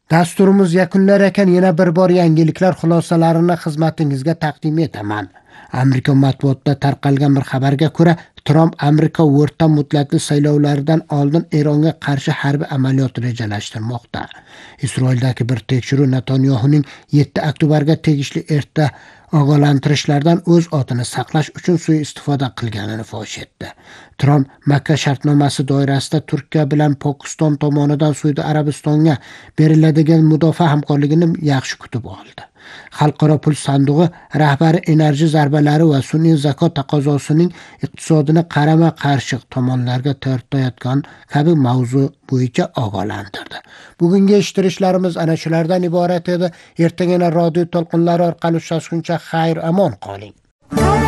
Dasturimiz yakunlar ekan yana bir bor yangiliklar xulosalarini xizmatingizga taqdim etaman. Amerika matbuotida tarqalgan bir xabarga ko'ra, Tramp Amerika o'rta muddatli saylovlaridan oldin Eronga qarshi harbiy amaliyot rejalashtirmoqda. Isroildagi bir tekshiruv Netanyahuning 7 oktyabrga tegishli erta ogohlantirishlardan o'z otini saqlash uchun suiistifoda qilganini fosh etdi. Tramp Makka shartnomasi doirasida Turkiya bilan Pokiston tomonidan Saudiya Arabistonga beriladigan mudofaa hamkorligini yaxshi kutib oldi. Xalqaro pul sandig'i rahbari enerji zarbalari va sun'iy zakot taqozosining iqtisodni qarama-qarshi tomonlarga tortayotgan kabi mavzu bo'yicha ogohlantirdi. Bugungi eshittirishlarimiz ana shulardan iborat edi. Ertaga radio to'lqinlari orqali uchrashguncha xayr amon qoling.